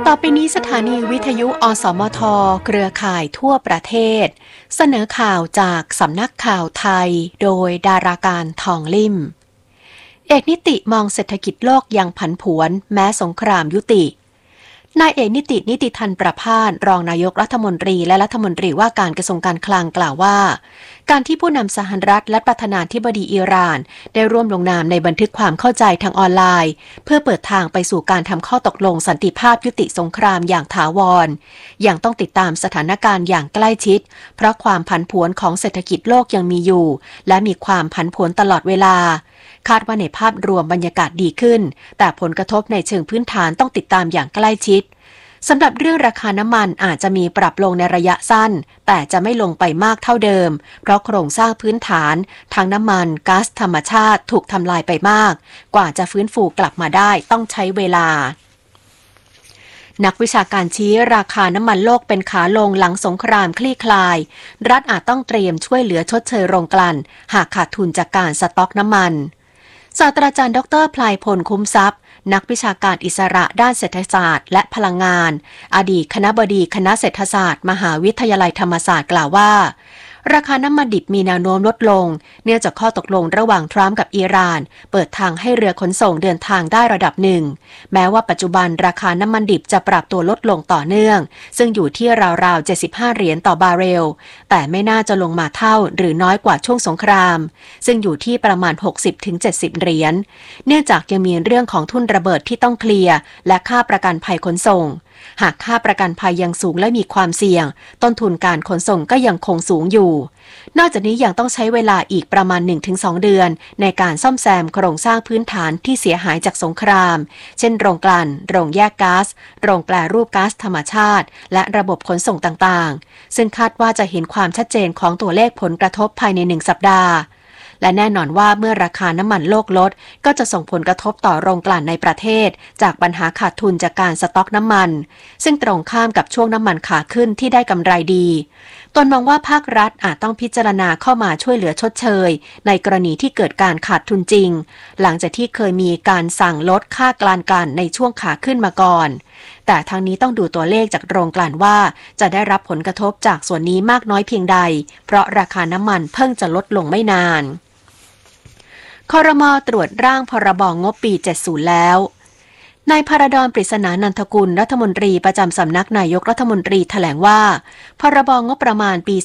ต่อไปนี้สถานีวิทยุอสมทเครือข่ายทั่วประเทศเสนอข่าวจากสำนักข่าวไทยโดยดาราการทองลิ่มเอกนิติมองเศรษฐกิจโลกยังผันผวนแม้สงครามยุตินายเอกนิติธันประภาสรองนายกรัฐมนตรีและรัฐมนตรีว่าการกระทรวงการคลังกล่าวว่าการที่ผู้นำสหรัฐและประธานาธิบดีอิหร่านได้ร่วมลงนามในบันทึกความเข้าใจทางออนไลน์เพื่อเปิดทางไปสู่การทำข้อตกลงสันติภาพยุติสงครามอย่างถาวรยังต้องติดตามสถานการณ์อย่างใกล้ชิดเพราะความผันผวนของเศรษฐกิจโลกยังมีอยู่และมีความผันผวนตลอดเวลาคาดว่าในภาพรวมบรรยากาศดีขึ้นแต่ผลกระทบในเชิงพื้นฐานต้องติดตามอย่างใกล้ชิดสำหรับเรื่องราคาน้ำมันอาจจะมีปรับลงในระยะสั้นแต่จะไม่ลงไปมากเท่าเดิมเพราะโครงสร้างพื้นฐานทั้งน้ำมันก๊าซธรรมชาติถูกทำลายไปมากกว่าจะฟื้นฟูกลับมาได้ต้องใช้เวลานักวิชาการชี้ราคาน้ำมันโลกเป็นขาลงหลังสงครามคลี่คลายรัฐอาจต้องเตรียมช่วยเหลือชดเชยโรงกลั่นหากขาดทุนจากการสต็อกน้ำมันศาสตราจารย์ดร.พลายพลคุ้มทรัพย์นักวิชาการอิสระด้านเศรษฐศาสตร์และพลังงานอดีตคณบดีคณะเศรษฐศาสตร์มหาวิทยาลัยธรรมศาสตร์กล่าวว่าราคาน้ำมันดิบมีแนวโน้มลดลงเนื่องจากข้อตกลงระหว่างทรัมป์กับอิหร่านเปิดทางให้เรือขนส่งเดินทางได้ระดับหนึ่งแม้ว่าปัจจุบันราคาน้ำมันดิบจะปรับตัวลดลงต่อเนื่องซึ่งอยู่ที่ราวๆ75เหรียญต่อบาร์เรลแต่ไม่น่าจะลงมาเท่าหรือน้อยกว่าช่วงสงครามซึ่งอยู่ที่ประมาณ 60-70 เหรียญเนื่องจากยังมีเรื่องของทุนระเบิดที่ต้องเคลียร์และค่าประกันภัยขนส่งหากค่าประกันภัยยังสูงและมีความเสี่ยงต้นทุนการขนส่งก็ยังคงสูงอยู่นอกจากนี้ยังต้องใช้เวลาอีกประมาณ 1-2 เดือนในการซ่อมแซมโครงสร้างพื้นฐานที่เสียหายจากสงครามเช่นโรงกลั่นโรงแยกก๊าซโรงแปรรูปก๊าซธรรมชาติและระบบขนส่งต่างๆซึ่งคาดว่าจะเห็นความชัดเจนของตัวเลขผลกระทบภายใน1 สัปดาห์และแน่นอนว่าเมื่อราคาน้ำมันโลกลดก็จะส่งผลกระทบต่อโรงกลั่นในประเทศจากปัญหาขาดทุนจากการสต็อกน้ำมันซึ่งตรงข้ามกับช่วงน้ำมันขาขึ้นที่ได้กำไรดีตนมองว่าภาครัฐอาจต้องพิจารณาเข้ามาช่วยเหลือชดเชยในกรณีที่เกิดการขาดทุนจริงหลังจากที่เคยมีการสั่งลดค่ากลั่นในช่วงขาขึ้นมาก่อนแต่ทางนี้ต้องดูตัวเลขจากโรงกลั่นว่าจะได้รับผลกระทบจากส่วนนี้มากน้อยเพียงใดเพราะราคาน้ำมันเพิ่งจะลดลงไม่นานครม.ตรวจร่างพรบ.งบปี 70 แล้วนายพารดร ปริศนานันทกุลรัฐมนตรีประจำสำนักนายกรัฐมนตรีแถลงว่าพรบ.งบประมาณปี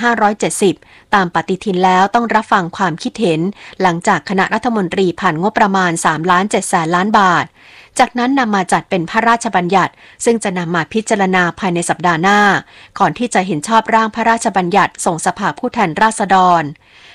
2570 ตามปฏิทินแล้วต้องรับฟังความคิดเห็นหลังจากคณะรัฐมนตรีผ่านงบประมาณ 3,700,000 ล้านบาทจากนั้นนำมาจัดเป็นพระราชบัญญัติซึ่งจะนำมาพิจารณาภายในสัปดาห์หน้าก่อนที่จะเห็นชอบร่างพระราชบัญญัติส่งสภาผู้แทนราษฎร